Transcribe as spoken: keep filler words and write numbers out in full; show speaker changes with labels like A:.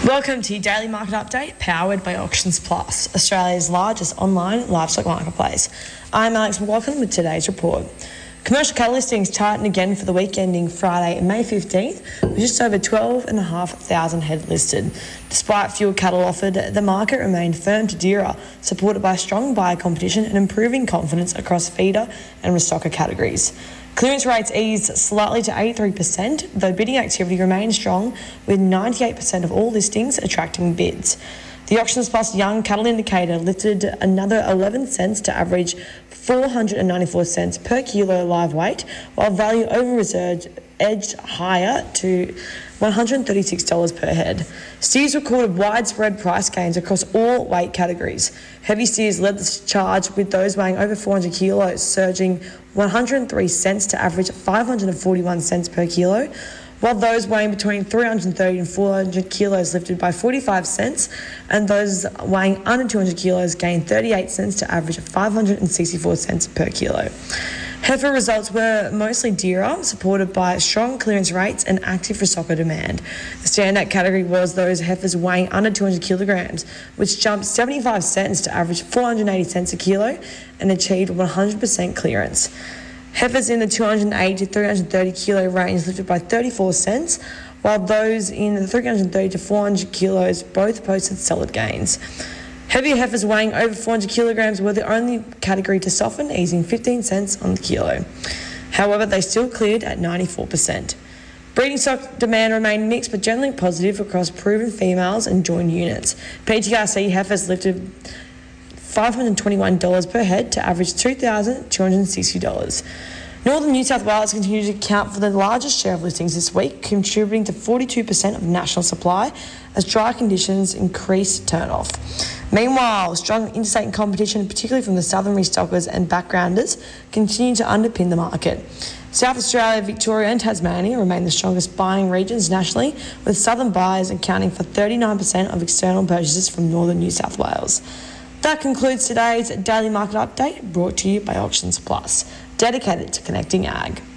A: Welcome to your Daily Market Update, powered by Auctions Plus, Australia's largest online livestock marketplace. I'm Alex McLaughlin with today's report. Commercial cattle listings tightened again for the week ending Friday, May fifteenth, with just over twelve thousand five hundred head listed. Despite fewer cattle offered, the market remained firm to dearer, supported by strong buyer competition and improving confidence across feeder and restocker categories. Clearance rates eased slightly to eighty-three percent, though bidding activity remained strong, with ninety-eight percent of all listings attracting bids. The Auctions Plus Young Cattle Indicator lifted another eleven cents to average four hundred ninety-four cents per kilo live weight, while value over reserve edged higher to one hundred thirty-six dollars per head. Steers recorded widespread price gains across all weight categories. Heavy steers led the charge, with those weighing over four hundred kilos surging one hundred three cents to average five hundred forty-one cents per kilo, while those weighing between three hundred thirty and four hundred kilos lifted by forty-five cents, and those weighing under two hundred kilos gained thirty-eight cents to average five hundred sixty-four cents per kilo. Heifer results were mostly dearer, supported by strong clearance rates and active restocker demand. The standout category was those heifers weighing under two hundred kilograms, which jumped seventy-five cents to average four hundred eighty cents a kilo and achieved one hundred percent clearance. Heifers in the two hundred eighty to three hundred thirty kilo range lifted by thirty-four cents, while those in the three hundred thirty to four hundred kilos both posted solid gains. Heavier heifers weighing over four hundred kilograms were the only category to soften, easing fifteen cents on the kilo. However, they still cleared at ninety-four percent. Breeding stock demand remained mixed but generally positive across proven females and joined units. P T R C heifers lifted five hundred twenty-one dollars per head to average two thousand two hundred sixty dollars. Northern New South Wales continued to account for the largest share of listings this week, contributing to forty-two percent of national supply as dry conditions increased turn-off. Meanwhile, strong interstate competition, particularly from the southern restockers and backgrounders, continued to underpin the market. South Australia, Victoria and Tasmania remain the strongest buying regions nationally, with southern buyers accounting for thirty-nine percent of external purchases from northern New South Wales. That concludes today's Daily Market Update, brought to you by Auctions Plus, dedicated to connecting ag.